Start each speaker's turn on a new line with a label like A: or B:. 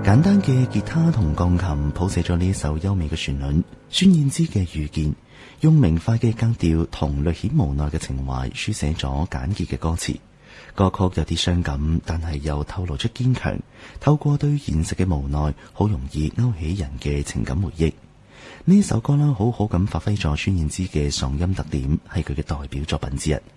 A: 簡單嘅吉他同鋼琴譜寫咗呢首優美嘅旋律，孫燕姿嘅遇見，用明快嘅格調同略顯無奈嘅情懷書寫咗簡潔嘅歌詞。歌曲有啲傷感，但係又透露出堅強，透過對現實嘅無奈，好容易勾起人嘅情感回憶。呢首歌啦，好好咁發揮咗孫燕姿嘅嗓音特點，係佢嘅代表作品之一。